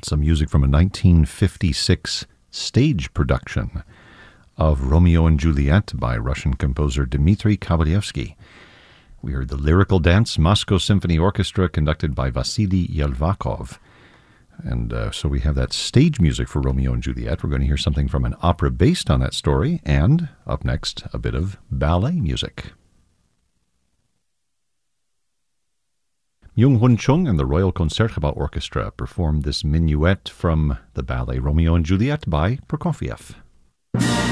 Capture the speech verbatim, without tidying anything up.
some music from a nineteen fifty-six stage production of Romeo and Juliet by Russian composer Dmitri Kabalevsky. We heard the lyrical dance Moscow Symphony Orchestra conducted by Vasily Yelvakov. And uh, so we have that stage music for Romeo and Juliet. We're going to hear something from an opera based on that story, and up next, a bit of ballet music. Myung-Hun Chung and the Royal Concertgebouw Orchestra performed this minuet from the ballet Romeo and Juliet by Prokofiev.